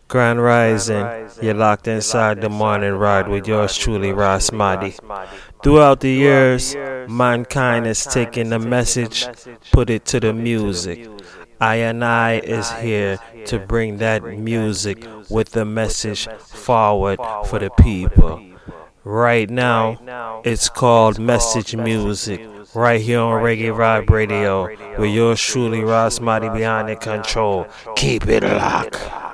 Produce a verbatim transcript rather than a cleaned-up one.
Grand Rising, you're locked inside the morning ride with yours truly, Ras Mahdi. Throughout the years, mankind has taken the message, put it to the music. I and I is here to bring that music with the message forward for the people. Right now, it's called Message Music, right here on Reggae Vibe Radio, with yours truly, Ras Mahdi behind the control. Keep it locked.